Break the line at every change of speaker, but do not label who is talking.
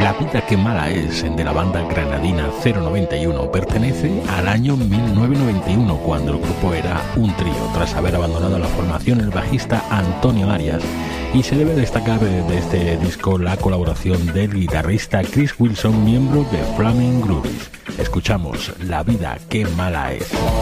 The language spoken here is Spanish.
La vida que mala es, de la banda granadina 091, pertenece al año 1991, cuando el grupo era un trío, tras haber abandonado la formación el bajista Antonio Arias, y se debe destacar de este disco la colaboración del guitarrista Chris Wilson, miembro de Flaming Groovies. Escuchamos La vida que mala es.